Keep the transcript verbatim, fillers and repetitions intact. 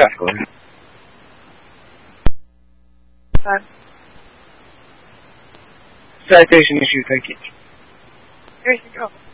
Okay. Go ahead. Five. Citation issue, thank you. There you go.